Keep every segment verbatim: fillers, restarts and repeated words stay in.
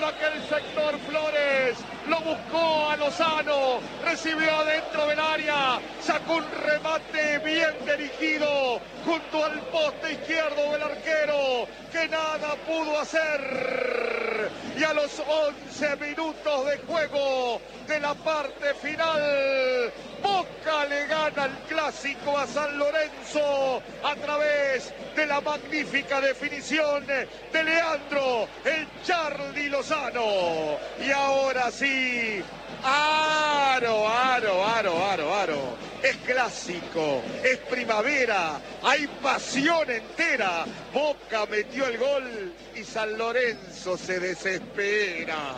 aquel sector Flores, lo buscó a Lozano, recibió adentro del área, sacó un remate bien dirigido junto al poste izquierdo del arquero, que nada pudo hacer. Y a los once minutos de juego de la parte final, Boca le gana el clásico a San Lorenzo a través de la magnífica definición de Leandro, el Charly Lozano. Y ahora sí, aro, aro, aro, aro, aro. Es clásico, es primavera, hay pasión entera. Boca metió el gol y San Lorenzo se desespera.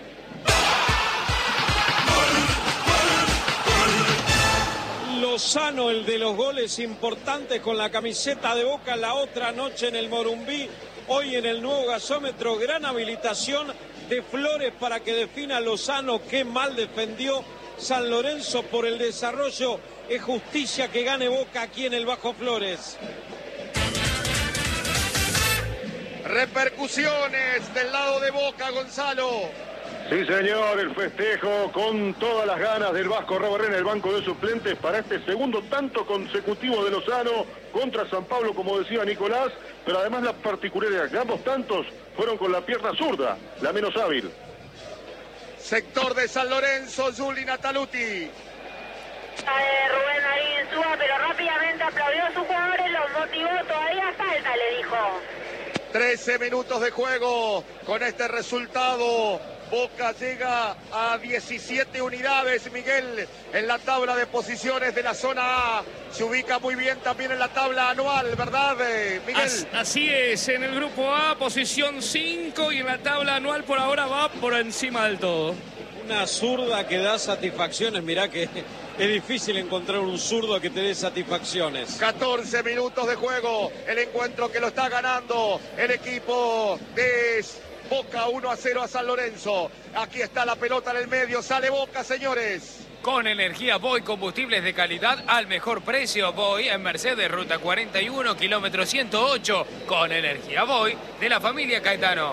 Lozano, el de los goles importantes con la camiseta de Boca la otra noche en el Morumbí, hoy en el nuevo gasómetro. Gran habilitación de Flores para que defina Lozano. Qué mal defendió San Lorenzo por el desarrollo. Es justicia que gane Boca aquí en el Bajo Flores. Repercusiones del lado de Boca, Gonzalo. Sí, señor, el festejo con todas las ganas del Vasco Rabarrena, el banco de suplentes para este segundo tanto consecutivo de Lozano contra San Pablo, como decía Nicolás, pero además la particularidad que ambos tantos fueron con la pierna zurda, la menos hábil. Sector de San Lorenzo, Juli Nataluti. Eh, Rubén ahí en suba, pero rápidamente aplaudió a sus jugadores, los motivó, todavía falta, le dijo. trece minutos de juego con este resultado. Boca llega a diecisiete unidades, Miguel, en la tabla de posiciones de la zona A. Se ubica muy bien también en la tabla anual, ¿verdad, Miguel? As, así es, en el grupo A, posición cinco, y en la tabla anual por ahora va por encima del todo. Una zurda que da satisfacciones, mirá que es difícil encontrar un zurdo que te dé satisfacciones. catorce minutos de juego, el encuentro que lo está ganando el equipo de Boca, uno a cero a San Lorenzo. Aquí está la pelota en el medio, sale Boca, señores. Con energía Voy, combustibles de calidad al mejor precio. Voy en Mercedes, ruta cuarenta y uno, kilómetro ciento ocho. Con energía Voy de la familia Caetano.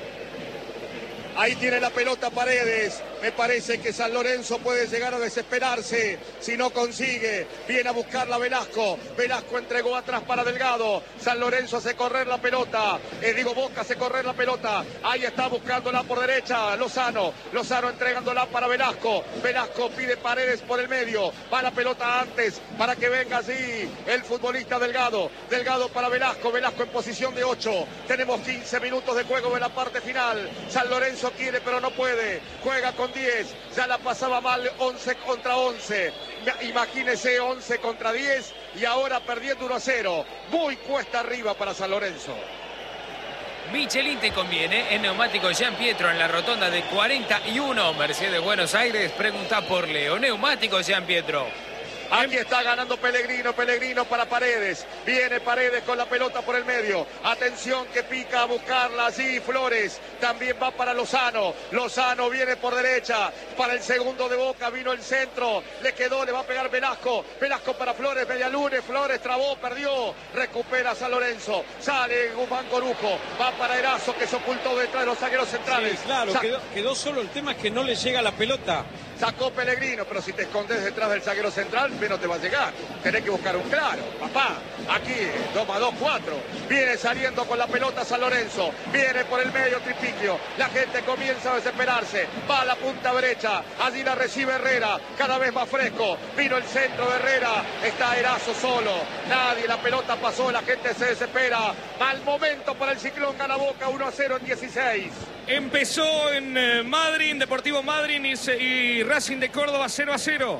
Ahí tiene la pelota Paredes. Me parece que San Lorenzo puede llegar a desesperarse si no consigue. Viene a buscarla Velasco. Velasco entregó atrás para Delgado. San Lorenzo hace correr la pelota. Eh, digo, Boca hace correr la pelota. Ahí está buscándola por derecha Lozano. Lozano entregándola para Velasco. Velasco pide Paredes por el medio. Va la pelota antes para que venga así el futbolista Delgado. Delgado para Velasco. Velasco en posición de ocho. Tenemos quince minutos de juego en la parte final. San Lorenzo quiere pero no puede. Juega con diez, ya la pasaba mal once contra once. Imagínese once contra diez y ahora perdiendo uno a cero. Muy cuesta arriba para San Lorenzo. Michelin te conviene. En Neumáticos Jean Pietro en la rotonda de cuarenta y uno, Mercedes Buenos Aires. Pregunta por Leo. Neumáticos Jean Pietro. Aquí está ganando Pellegrino, Pellegrino para Paredes. Viene Paredes con la pelota por el medio. Atención que pica a buscarla allí Flores. También va para Lozano. Lozano viene por derecha. Para el segundo de Boca vino el centro. Le quedó, le va a pegar Velasco. Velasco para Flores, Medialunes. Flores trabó, perdió. Recupera San Lorenzo. Sale Guzmán Corujo. Va para Erazo que se ocultó detrás de los zagueros centrales. Sí, claro, quedó, quedó solo. El tema es que no le llega la pelota. Sacó Pellegrino, pero si te escondes detrás del zaguero central, no te va a llegar. Tenés que buscar un claro, papá. Aquí, dos más dos, cuatro. Viene saliendo con la pelota San Lorenzo. Viene por el medio Tripiquio. La gente comienza a desesperarse. Va a la punta derecha. Allí la recibe Herrera. Cada vez más fresco. Vino el centro de Herrera. Está Erazo solo. Nadie. La pelota pasó. La gente se desespera. Mal momento para el Ciclón. Gana Boca uno a cero en dieciséis. Empezó en eh, Madrid, Deportivo Madrid y, y Racing de Córdoba cero a cero.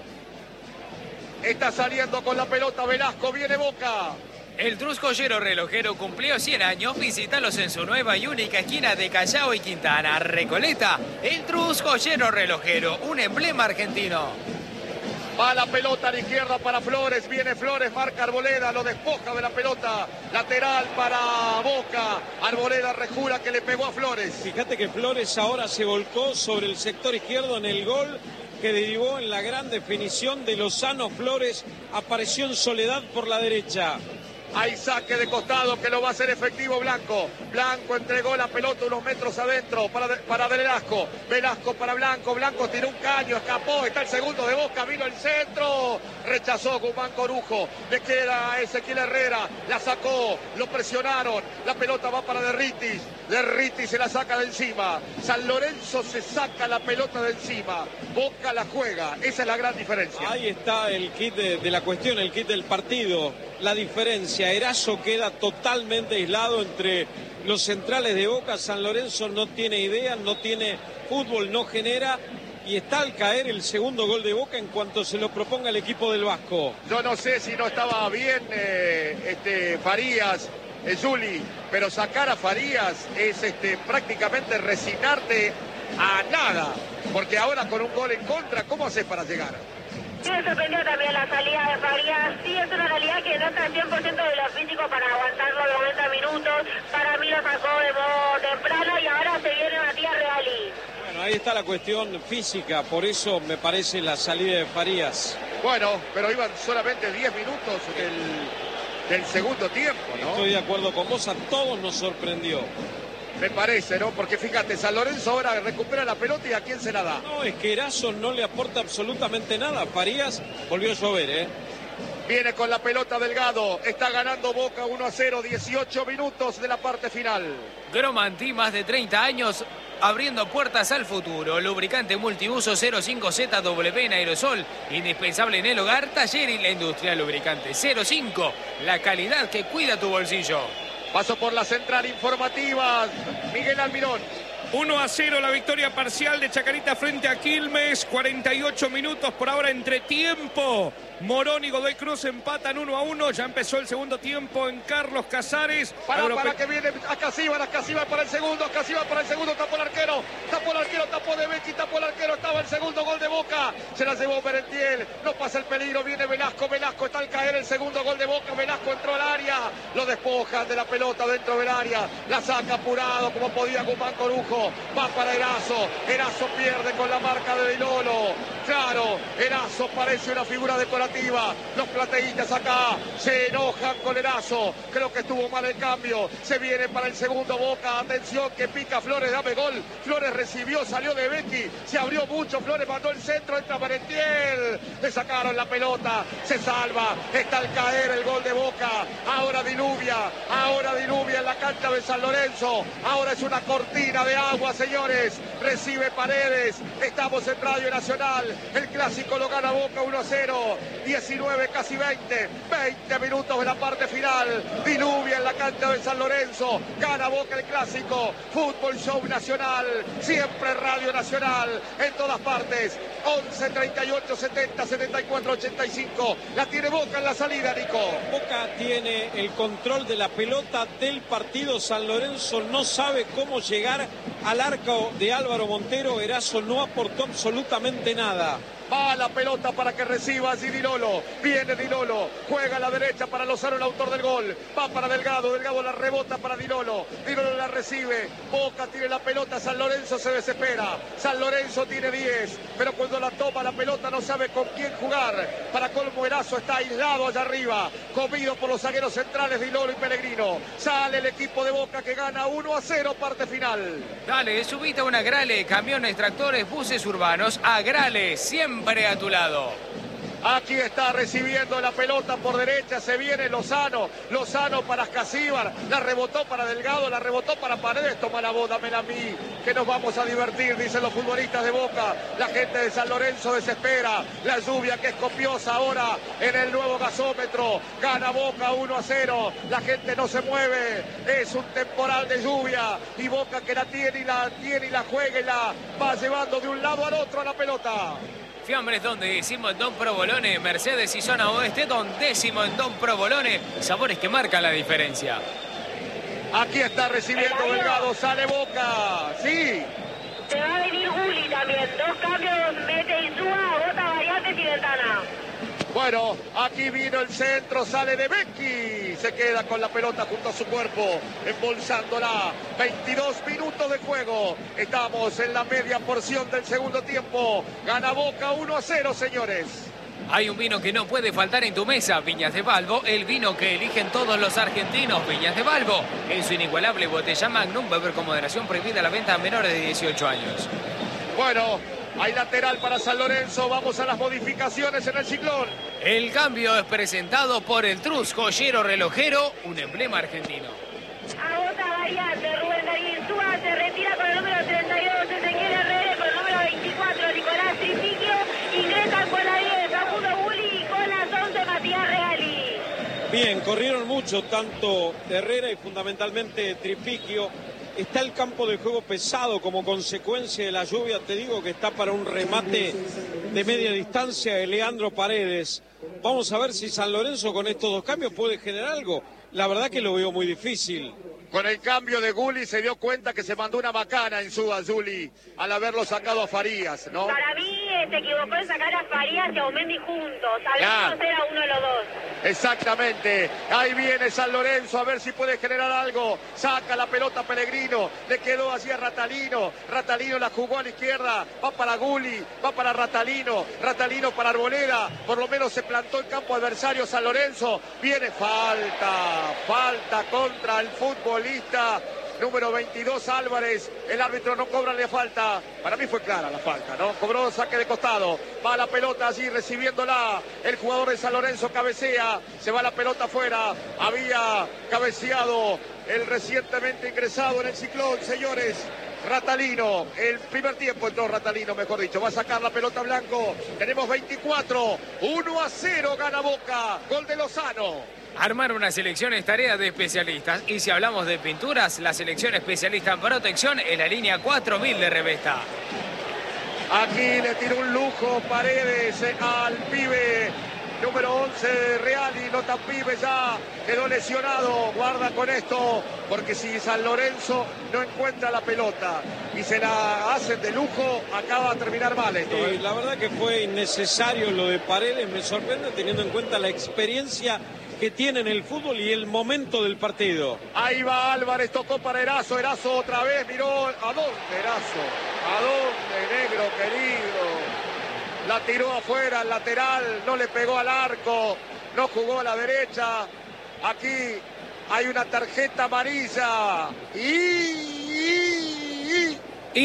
Está saliendo con la pelota Velasco, viene Boca. El Truscollero Relojero cumplió cien años. Visítalos en su nueva y única esquina de Callao y Quintana. Recoleta, el Truscollero Relojero, un emblema argentino. Va la pelota a la izquierda para Flores. Viene Flores, marca Arboleda, lo despoja de la pelota. Lateral para Boca. Arboleda rejura que le pegó a Flores. Fíjate que Flores ahora se volcó sobre el sector izquierdo en el gol que derivó en la gran definición de Lozano. Flores apareció en soledad por la derecha. Hay saque de costado que lo va a hacer efectivo Blanco. Blanco entregó la pelota unos metros adentro para, para Velasco. Velasco para Blanco. Blanco tiró un caño, escapó. Está el segundo de Boca, vino el centro. Rechazó Guzmán Corujo. Le queda a Ezequiel Herrera. La sacó, lo presionaron. La pelota va para Derritis. Derritis se la saca de encima. San Lorenzo se saca la pelota de encima. Boca la juega. Esa es la gran diferencia. Ahí está el kit de, de la cuestión, el kit del partido. La diferencia. Erazo queda totalmente aislado entre los centrales de Boca. San Lorenzo no tiene idea, no tiene fútbol, no genera. Y está al caer el segundo gol de Boca en cuanto se lo proponga el equipo del Vasco. Yo no sé si no estaba bien eh, este, Farías, eh, Juli, pero sacar a Farías es este, prácticamente resignarte a nada. Porque ahora con un gol en contra, ¿cómo haces para llegar? Sí, me sorprendió también la salida de Farías. Sí, es una realidad que no está el cien por ciento de los físicos para aguantarlo noventa minutos. Para mí lo sacó de modo temprano y ahora se viene Matías Reali. Bueno, ahí está la cuestión física, por eso me parece la salida de Farías. Bueno, pero iban solamente diez minutos del, del segundo tiempo, ¿no? Estoy de acuerdo con vos, a todos nos sorprendió. Me parece, ¿no? Porque fíjate, San Lorenzo ahora recupera la pelota y ¿a quién se la da? No, es que Erazo no le aporta absolutamente nada. Farías volvió a llover, ¿eh? Viene con la pelota Delgado. Está ganando Boca uno a cero, dieciocho minutos de la parte final. Gromanti, más de treinta años, abriendo puertas al futuro. Lubricante multiuso cero cinco Z W en aerosol. Indispensable en el hogar, taller y la industria. Lubricante cero cinco. La calidad que cuida tu bolsillo. Paso por la central informativa. Miguel Almirón. uno a cero la victoria parcial de Chacarita frente a Quilmes. cuarenta y ocho minutos por ahora entre tiempo. Morón y Godoy Cruz empatan uno a uno. Ya empezó el segundo tiempo en Carlos Casares. Para, Europe... para que viene a Casíbar, a Casíbar para el segundo, Casíbar para el segundo, tapó el arquero, tapó el arquero, tapó de Becchi, tapó el arquero, estaba el segundo gol de Boca, se la llevó Merentiel, no pasa el peligro, viene Velasco, Velasco está al caer el segundo gol de Boca, Velasco entró al área, lo despoja de la pelota dentro del área, la saca apurado como podía Guzmán Corujo, va para Erazo, Erazo pierde con la marca de Dilolo, claro, Erazo parece una figura decorativa. Los plateístas acá se enojan con Erazo. Creo que estuvo mal el cambio. Se viene para el segundo Boca. Atención que pica Flores, dame gol. Flores recibió, salió de Becchi. Se abrió mucho. Flores mandó el centro. Entra Merentiel. Le sacaron la pelota. Se salva. Está al caer el gol de Boca. Ahora diluvia. Ahora diluvia en la cancha de San Lorenzo. Ahora es una cortina de agua, señores. Recibe Paredes. Estamos en Radio Nacional. El clásico lo gana Boca uno a cero. diecinueve, casi veinte, veinte minutos de la parte final, diluvia en la cancha de San Lorenzo, gana Boca el clásico, Fútbol Show Nacional, siempre Radio Nacional, en todas partes, once, treinta y ocho, setenta, setenta y cuatro, ochenta y cinco, la tiene Boca en la salida, Nico. Boca tiene el control de la pelota del partido, San Lorenzo no sabe cómo llegar al arco de Álvaro Montero, Erazo no aportó absolutamente nada. Va la pelota para que reciba allí Dilolo. Viene Dilolo. Juega a la derecha para Lozano, el autor del gol. Va para Delgado. Delgado la rebota para Dilolo. Dilolo la recibe. Boca tiene la pelota. San Lorenzo se desespera. San Lorenzo tiene diez. Pero cuando la toma la pelota no sabe con quién jugar. Para colmo, Erazo está aislado allá arriba. Comido por los zagueros centrales Dilolo y Pellegrino. Sale el equipo de Boca que gana uno a cero, parte final. Dale, subite a una Grale. Camiones, tractores, buses urbanos. A Grale, siempre. Siempre a tu lado. Aquí está recibiendo la pelota por derecha, se viene Lozano, Lozano para Casíbar, la rebotó para Delgado, la rebotó para Paredes, toma la boda, dámela a mí, que nos vamos a divertir, dicen los futbolistas de Boca, la gente de San Lorenzo desespera, la lluvia que es copiosa ahora en el nuevo gasómetro, gana Boca uno a cero, la gente no se mueve, es un temporal de lluvia, y Boca que la tiene y la tiene y la juega y la va llevando de un lado al otro a la pelota. Fiambres Don décimo en Don Provolone, Mercedes y Zona Oeste Don décimo en Don Provolone, sabores que marcan la diferencia. Aquí está recibiendo Delgado, sale Boca, sí. Se va a venir Juli también, dos cambios, mete Insúa, bota Variantes y Ventana. Bueno, aquí vino el centro, sale de Becchi, se queda con la pelota junto a su cuerpo, embolsándola, veintidós minutos de juego, estamos en la media porción del segundo tiempo, gana Boca uno a cero, señores. Hay un vino que no puede faltar en tu mesa, Viñas de Balbo, el vino que eligen todos los argentinos. Viñas de Balbo, en su inigualable botella Magnum, beber con moderación, prohibida la venta a menores de dieciocho años. Bueno, hay lateral para San Lorenzo, vamos a las modificaciones en el ciclón. El cambio es presentado por el Trus, joyero relojero, un emblema argentino. Agota variante, Rubén Darín Insúa se retira con el número treinta y dos, Ezequiel Herrera con el número veinticuatro, Nicolás Trifiquio, ingresan con la diez, Facundo Bulli y con las once, Matías Reali. Bien, corrieron mucho, tanto Herrera y fundamentalmente Trifiquio. Está el campo de juego pesado como consecuencia de la lluvia. Te digo que está para un remate de media distancia de Leandro Paredes. Vamos a ver si San Lorenzo con estos dos cambios puede generar algo. La verdad que lo veo muy difícil. Con el cambio de Gulli se dio cuenta que se mandó una macana en su Azuli al haberlo sacado a Farías, ¿no? Para mí eh, se equivocó en sacar a Farías y a Aumendi juntos. Al menos era uno de los dos. Exactamente. Ahí viene San Lorenzo a ver si puede generar algo. Saca la pelota Pellegrino. Le quedó así a Ratalino. Ratalino la jugó a la izquierda. Va para Gulli. Va para Ratalino. Ratalino para Arboleda. Por lo menos se plantó el campo adversario San Lorenzo. Viene falta. Falta contra el fútbol. Número veintidós Álvarez, el árbitro no cobra la falta, para mí fue clara la falta, ¿no? Cobró saque de costado, va la pelota allí recibiéndola, el jugador de San Lorenzo cabecea, se va la pelota afuera, había cabeceado el recientemente ingresado en el ciclón, señores. Ratalino, el primer tiempo entró Ratalino, mejor dicho, va a sacar la pelota Blanco, tenemos veinticuatro, uno a cero gana Boca, gol de Lozano. Armar una selección es tarea de especialistas y si hablamos de pinturas, la selección especialista en protección es la línea cuatro mil de Revesta. Aquí le tiró un lujo Paredes al pibe número once Reali, no tan pibe ya, quedó lesionado, guarda con esto, porque si San Lorenzo no encuentra la pelota y se la hacen de lujo, acaba de terminar mal esto. Eh, la verdad que fue innecesario lo de Paredes, me sorprende teniendo en cuenta la experiencia que tiene en el fútbol y el momento del partido. Ahí va Álvarez, tocó para Erazo, Erazo otra vez, miró, ¿a dónde Erazo? ¿A dónde, negro querido? La tiró afuera, al lateral, no le pegó al arco, no jugó a la derecha. Aquí hay una tarjeta amarilla. Y...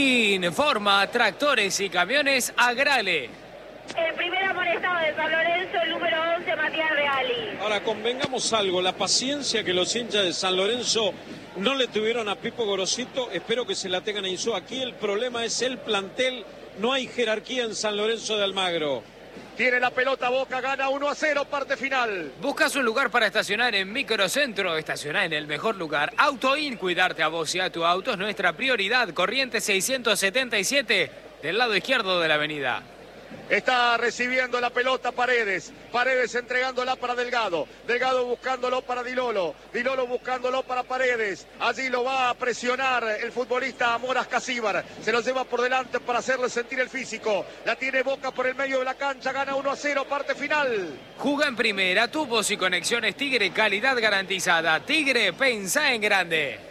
Informa Tractores y Camiones Agrale. El primer amonestado de San Lorenzo, el número once, Matías Reali. Ahora, convengamos algo, la paciencia que los hinchas de San Lorenzo no le tuvieron a Pipo Gorosito, espero que se la tengan a Insúa. Aquí el problema es el plantel, no hay jerarquía en San Lorenzo de Almagro. Tiene la pelota Boca, gana uno a cero, parte final. ¿Buscas un lugar para estacionar en Microcentro? Estacionar en el mejor lugar. AutoIn, cuidarte a vos y a tu auto es nuestra prioridad. Corriente seiscientos setenta y siete, del lado izquierdo de la avenida. Está recibiendo la pelota Paredes. Paredes entregándola para Delgado. Delgado buscándolo para Dilolo. Dilolo buscándolo para Paredes. Allí lo va a presionar el futbolista Moras Casíbar. Se lo lleva por delante para hacerle sentir el físico. La tiene Boca por el medio de la cancha. Gana uno a cero, parte final. Juga en primera. Tubos y conexiones Tigre, calidad garantizada. Tigre, pensá en grande.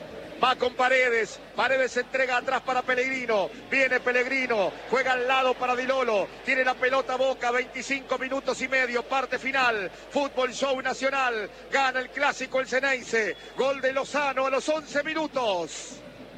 Va con Paredes, Paredes se entrega atrás para Pellegrino, viene Pellegrino, juega al lado para Dilolo, tiene la pelota Boca, veinticinco minutos y medio, parte final, Fútbol Show Nacional, gana el clásico el Ceneice, gol de Lozano a los once minutos.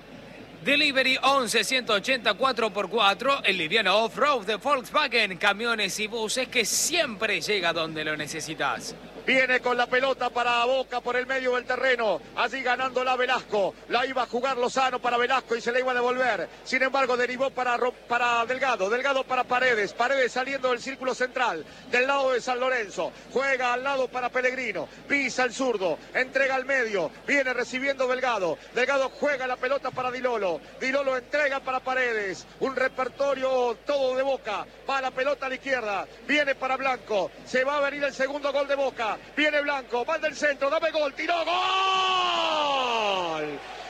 Delivery once ciento ochenta cuatro por cuatro, el liviano off-road de Volkswagen, camiones y buses que siempre llega donde lo necesitas. Viene con la pelota para Boca por el medio del terreno. Allí ganándola Velasco. La iba a jugar Lozano para Velasco y se la iba a devolver. Sin embargo, derivó para, para Delgado. Delgado para Paredes. Paredes saliendo del círculo central. Del lado de San Lorenzo. Juega al lado para Pellegrino. Pisa el zurdo. Entrega al medio. Viene recibiendo Delgado. Delgado juega la pelota para Dilolo. Dilolo entrega para Paredes. Un repertorio todo de Boca. Va la pelota a la izquierda. Viene para Blanco. Se va a venir el segundo gol de Boca. Viene Blanco, va del centro, dame gol, tiró, gol.